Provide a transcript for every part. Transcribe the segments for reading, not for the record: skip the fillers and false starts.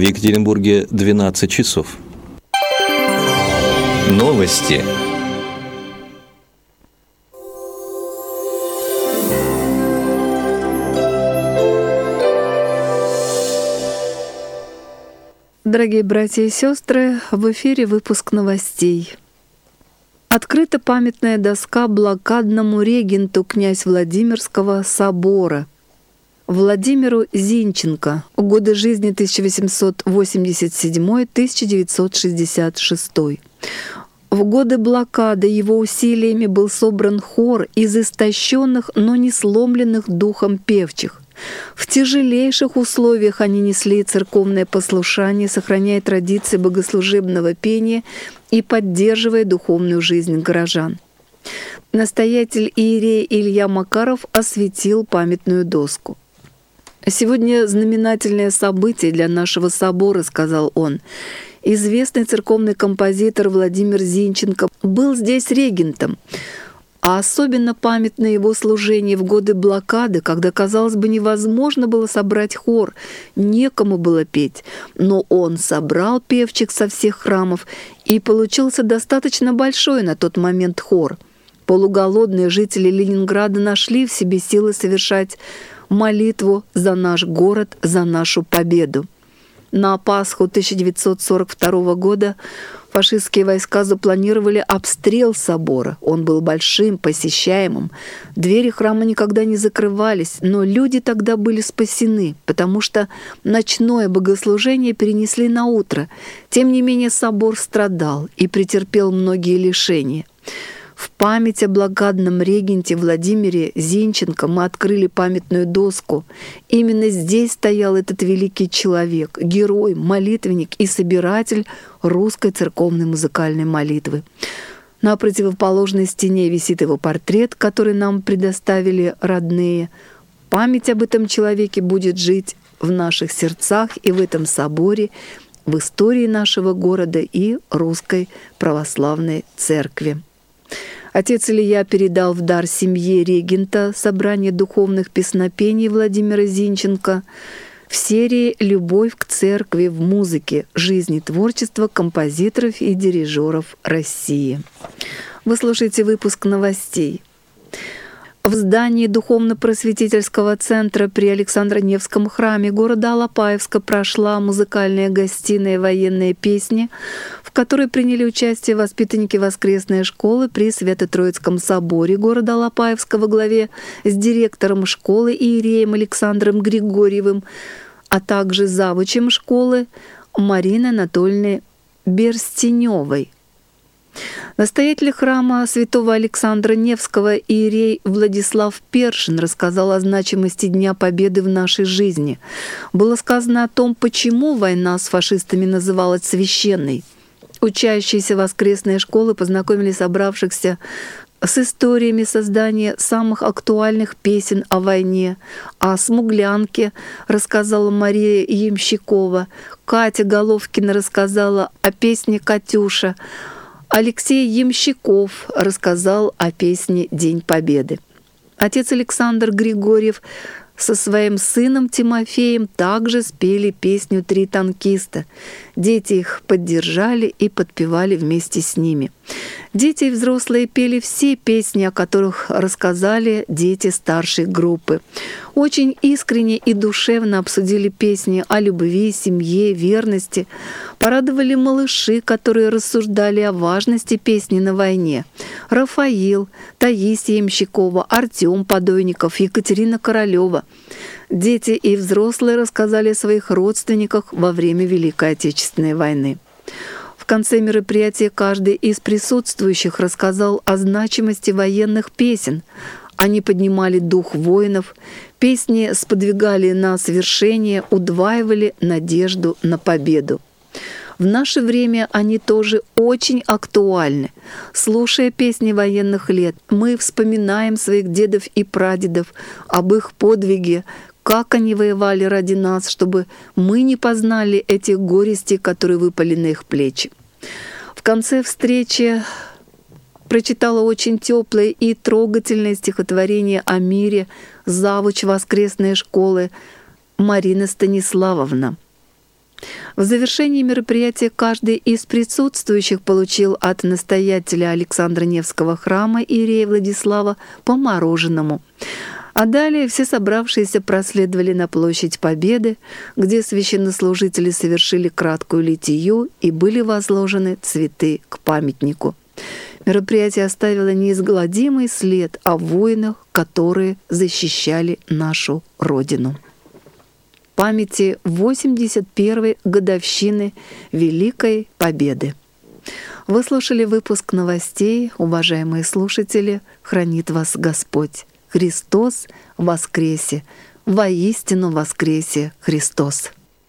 Екатеринбурге 12 часов. Новости. Дорогие братья и сестры, в эфире выпуск новостей. Открыта памятная доска блокадному регенту князь Владимирского собора Владимиру Зинченко, годы жизни 1887-1966. В годы блокады его усилиями был собран хор из истощенных, но не сломленных духом певчих. В тяжелейших условиях они несли церковное послушание, сохраняя традиции богослужебного пения и поддерживая духовную жизнь горожан. Настоятель иерей Илья Макаров осветил памятную доску. «Сегодня знаменательное событие для нашего собора», — сказал он. «Известный церковный композитор Владимир Зинченко был здесь регентом, а особенно памятно его служение в годы блокады, когда, казалось бы, невозможно было собрать хор, некому было петь. Но он собрал певчих со всех храмов, и получился достаточно большой на тот момент хор. Полуголодные жители Ленинграда нашли в себе силы совершать молитву за наш город, за нашу победу. На Пасху 1942 года фашистские войска запланировали обстрел собора. Он был большим, посещаемым. Двери храма никогда не закрывались, но люди тогда были спасены, потому что ночное богослужение перенесли на утро. Тем не менее, собор страдал и претерпел многие лишения. В память о блокадном регенте Владимире Зинченко мы открыли памятную доску. Именно здесь стоял этот великий человек, герой, молитвенник и собиратель русской церковной музыкальной молитвы. На противоположной стене висит его портрет, который нам предоставили родные. Память об этом человеке будет жить в наших сердцах и в этом соборе, в истории нашего города и Русской Православной Церкви. Отец Илья передал в дар семье регента собрание духовных песнопений Владимира Зинченко в серии «Любовь к церкви в музыке. Жизнь и творчество композиторов и дирижеров России». Вы слушаете выпуск новостей. В здании Духовно-просветительского центра при Александро-Невском храме города Алапаевска прошла музыкальная гостиная «Военные песни», в которой приняли участие воспитанники воскресной школы при Свято-Троицком соборе города Алапаевска во главе с директором школы иереем Александром Григорьевым, а также завучем школы Мариной Анатольевной Берстеневой. Настоятель храма святого Александра Невского иерей Владислав Першин рассказал о значимости Дня Победы в нашей жизни. Было сказано о том, почему война с фашистами называлась священной. Учащиеся воскресной школы познакомили собравшихся с историями создания самых актуальных песен о войне. О «Смуглянке» рассказала Мария Ямщикова, Катя Головкина рассказала о песне «Катюша», Алексей Ямщиков рассказал о песне «День Победы». Отец Александр Григорьев со своим сыном Тимофеем также спели песню «Три танкиста». Дети их поддержали и подпевали вместе с ними. Дети и взрослые пели все песни, о которых рассказали дети старшей группы. Очень искренне и душевно обсудили песни о любви, семье, верности. Порадовали малыши, которые рассуждали о важности песни на войне. Рафаил, Таисия Ямщикова, Артем Подойников, Екатерина Королева. Дети и взрослые рассказали о своих родственниках во время Великой Отечественной войны. В конце мероприятия каждый из присутствующих рассказал о значимости военных песен. Они поднимали дух воинов, песни сподвигали на свершение, удваивали надежду на победу. В наше время они тоже очень актуальны. Слушая песни военных лет, мы вспоминаем своих дедов и прадедов, об их подвиге, как они воевали ради нас, чтобы мы не познали этих горестей, которые выпали на их плечи. В конце встречи прочитала очень теплое и трогательное стихотворение о мире завуч воскресной школы Марина Станиславовна. В завершении мероприятия каждый из присутствующих получил от настоятеля Александра Невского храма Иерея Владислава по мороженому. А далее все собравшиеся проследовали на площадь Победы, где священнослужители совершили краткую литию и были возложены цветы к памятнику. Мероприятие оставило неизгладимый след о воинах, которые защищали нашу Родину. В памяти 81-й годовщины Великой Победы. Вы слушали выпуск новостей, уважаемые слушатели, хранит вас Господь. Христос воскресе! Воистину воскресе Христос!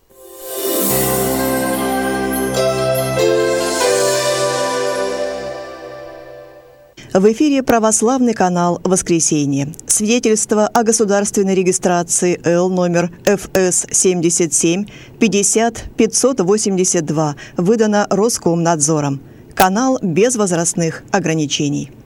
В эфире православный канал «Воскресенье». Свидетельство о государственной регистрации Л номер ФС 77 50 582 выдано Роскомнадзором. Канал без возрастных ограничений.